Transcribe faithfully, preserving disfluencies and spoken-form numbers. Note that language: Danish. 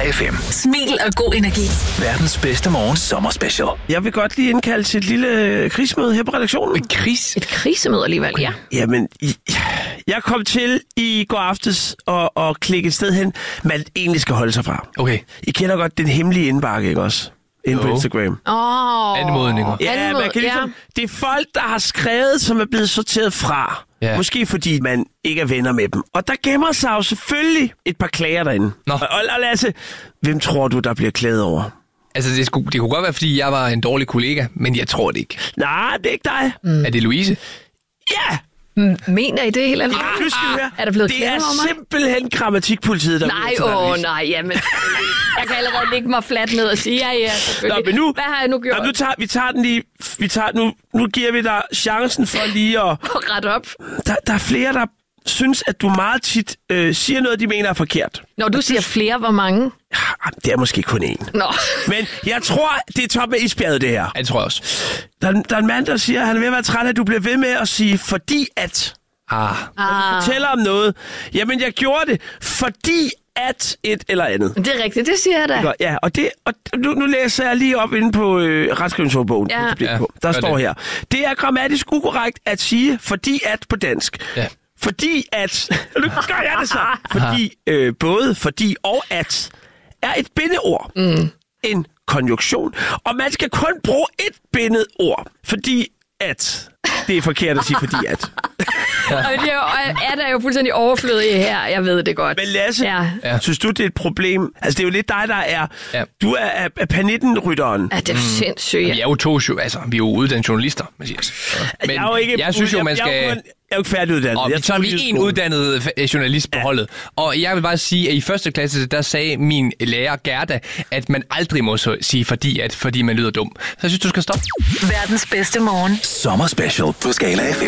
F M. Smil og god energi. Verdens bedste morgen sommerspecial. Jeg vil godt lige indkalde til et lille krigsmøde her på redaktionen. Et kris? Et krisemøde alligevel, ja. Jamen, I, jeg kom til i går aftes og, og klikke et sted hen, man egentlig skal holde sig fra. Okay. I kender godt den hemmelige indbakke, ikke også? Inde på Jo. Instagram. Åh. Oh. Anmodninger. Ja, Anmod- man kan ligesom, det er folk, der har skrevet, som er blevet sorteret fra. Ja. Måske fordi man ikke er venner med dem. Og der gemmer sig jo selvfølgelig et par klager derinde. Nå. Og, og, og Lasse, hvem tror du, der bliver klaget over? Altså, det, skulle, det kunne godt være, fordi jeg var en dårlig kollega, men jeg tror det ikke. Nej, det er ikke dig. Mm. Er det Louise? Ja! Mener I det helt alvorligt? Ja, nu skal vi høre. Er der blevet det klaget er over mig? simpelthen grammatikpolitiet, der Nej, bliver til åh dig, nej, jamen. Jeg kan allerede lægge mig fladt ned og sige, ja, ja, selvfølgelig. Nå, men nu, Hvad har jeg nu gjort? Nå, nu tager, vi tager den lige... Vi tager, nu, nu giver vi dig chancen for lige at... Ret op. Der, der er flere, der synes, at du meget tit øh, siger noget, de mener er forkert. Når du siger flere, hvor mange? Ja, det er måske kun én. Nå. Men jeg tror, det er top af isbjerget, det her. Ja, det tror jeg også. Der, er- der er en mand, der siger, at han er ved at være træt af, at du bliver ved med at sige, fordi at... Ah. Ah. Fortæller om noget. Jamen, jeg gjorde det, fordi at et eller andet. Det er rigtigt, det siger jeg da. Godt, ja, og, det, og nu, nu læser jeg lige op inde på øh, retskrivningsordbogen. Ja. Ja. Ja, Der gør står det. her. Det er grammatisk ukorrekt at sige, fordi at på dansk. Ja. Fordi at... Nu gør jeg det så. Fordi, øh, både fordi og at er et bindeord. Mm. En konjunktion. Og man skal kun bruge et bindet ord. Fordi at... Det er forkert at sige, fordi at... Og det er, jo, er der jo fuldstændig overflødige her, jeg ved det godt. Men Lasse, Ja. Ja. synes du, det er et problem? Altså, det er jo lidt dig, der er... Ja. Du er, er, er panitten-rytteren. Ja, det er jo sindssygt. Vi er jo to, jo- altså, vi er jo uddannede journalister, Mathias. Men jeg, er jo ikke, jeg synes jo, man jeg, Jeg er jo, skal... kun- jeg er jo ikke færdiguddannet. Og jeg vi tager vi en uddannet øh, journalist på holdet. Og jeg vil bare sige, at i første klasse, der sagde min lærer Gerda, at man aldrig må så sige fordi at, fordi man lyder dum. Så jeg synes, du skal stoppe. Verdens bedste morgen. Sommerspecial på Skala F M.